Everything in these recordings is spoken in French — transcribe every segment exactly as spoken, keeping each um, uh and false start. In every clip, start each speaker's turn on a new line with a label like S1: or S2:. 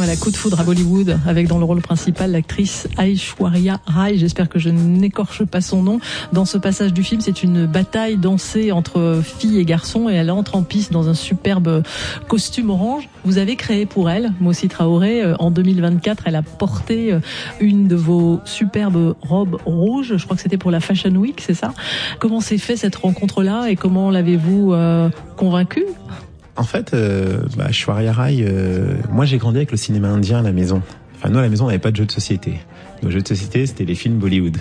S1: Voilà, coup de foudre à Bollywood, avec dans le rôle principal l'actrice Aishwarya Rai. J'espère que je n'écorche pas son nom. Dans ce passage du film, c'est une bataille dansée entre filles et garçons, et elle entre en piste dans un superbe costume orange. Vous avez créé pour elle, Moussi Traoré, en deux mille vingt-quatre, elle a porté une de vos superbes robes rouges. Je crois que c'était pour la Fashion Week, c'est ça? Comment s'est fait cette rencontre-là et comment l'avez-vous euh, convaincue?
S2: En fait, euh, bah, Aishwarya Rai, euh, moi j'ai grandi avec le cinéma indien à la maison. Enfin, nous à la maison on n'avait pas de jeux de société. Nos jeux de société c'était les films Bollywood.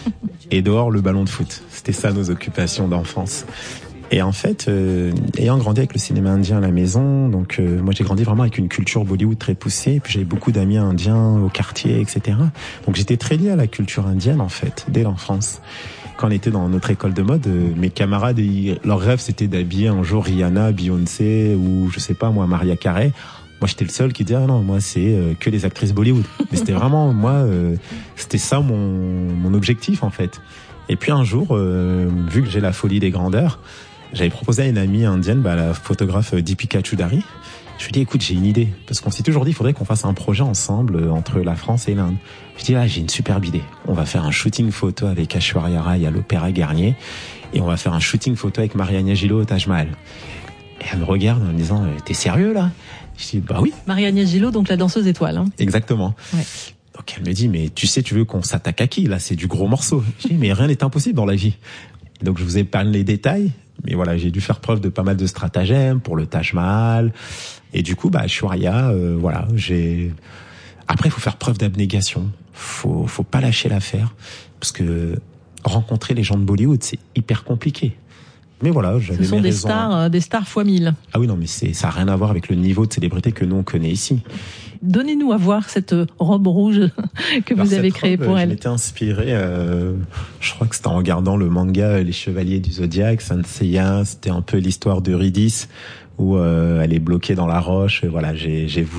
S2: Et dehors le ballon de foot. C'était ça nos occupations d'enfance. Et en fait, euh, ayant grandi avec le cinéma indien à la maison, donc euh, moi j'ai grandi vraiment avec une culture Bollywood très poussée. Et puis j'avais beaucoup d'amis indiens au quartier, et cetera. Donc j'étais très lié à la culture indienne en fait, dès l'enfance. Quand on était dans notre école de mode, euh, mes camarades, ils, leur rêve c'était d'habiller un jour Rihanna, Beyoncé ou je sais pas moi, Mariah Carey. Moi j'étais le seul qui disait ah non, moi c'est euh, que les actrices Bollywood. Mais c'était vraiment moi, euh, c'était ça mon mon objectif en fait. Et puis un jour, euh, vu que j'ai la folie des grandeurs, j'avais proposé à une amie indienne, bah, la photographe Deepika Choudhary. Je lui ai dit, écoute, j'ai une idée. Parce qu'on s'est toujours dit, il faudrait qu'on fasse un projet ensemble euh, entre la France et l'Inde. Je lui ai dit, ah, j'ai une superbe idée. On va faire un shooting photo avec Aishwarya Rai à l'Opéra Garnier. Et on va faire un shooting photo avec Marianne Gillot au Taj Mahal. Et elle me regarde en me disant, t'es sérieux là? Je dis, bah oui.
S1: Marianne Gillot, donc la danseuse étoile. Hein.
S2: Exactement.
S1: Ouais.
S2: Donc elle me dit, mais tu sais, tu veux qu'on s'attaque à qui? Là, c'est du gros morceau. Je dis, mais rien n'est impossible dans la vie. Donc je vous épargne les détails. Mais voilà, j'ai dû faire preuve de pas mal de stratagèmes pour le Taj Mahal. Et du coup, bah, Aishwarya, euh, voilà, j'ai... Après, il faut faire preuve d'abnégation. Faut, faut pas lâcher l'affaire. Parce que rencontrer les gens de Bollywood, c'est hyper compliqué. Mais voilà, j'avais mes raisons.
S1: Ce sont des stars, euh, des stars fois mille.
S2: Ah oui, non, mais c'est, ça a rien à voir avec le niveau de célébrité que nous, on connaît ici.
S1: Donnez-nous à voir cette robe rouge que
S2: Alors,
S1: vous avez créée
S2: robe,
S1: pour elle.
S2: Je m'étais inspiré, euh, je crois que c'était en regardant le manga Les Chevaliers du Zodiaque, Saint Seiya, c'était un peu l'histoire d'Eurydice, où euh, elle est bloquée dans la roche. Voilà, j'ai, j'ai voulu